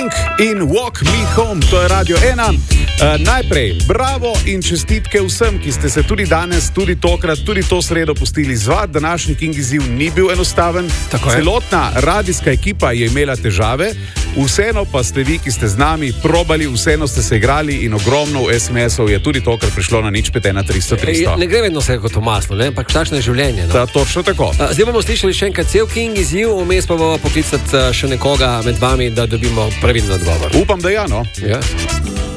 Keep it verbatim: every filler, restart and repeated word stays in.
King in Walk Me Home, to je Radio ena. Uh, najprej, bravo in čestitke vsem, ki ste se tudi danes, tudi tokrat, tudi to sredo pustili zvat. Današnji King izziv ni bil enostaven. Celotna radijska ekipa je imela težave, vseeno pa ste vi, ki ste z nami, probali, vseeno ste se igrali in ogromno es em esov je tudi tokrat prišlo na nič pet ena tristo tristo. Ne gre vedno vse kot v maslu, ampak takšno je življenje. No? Da, točno tako. Zdaj bomo slišali še enkrat cel King izziv, vmes pa bomo poklicati še nekoga med vami, da dobimo pravilno odgovor. Upam, da ja, no. Ja.